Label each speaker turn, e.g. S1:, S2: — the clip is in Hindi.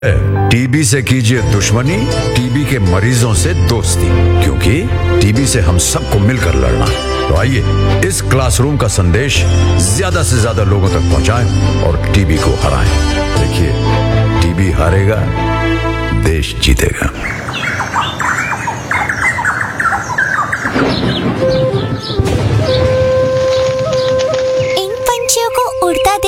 S1: टीबी से कीजिए दुश्मनी, टीबी के मरीजों से दोस्ती, क्योंकि टीबी से हम सबको मिलकर लड़ना है। तो आइए इस क्लासरूम का संदेश ज्यादा से ज्यादा लोगों तक पहुंचाएं और टीबी को हराएं। देखिए, टीबी हारेगा, देश जीतेगा।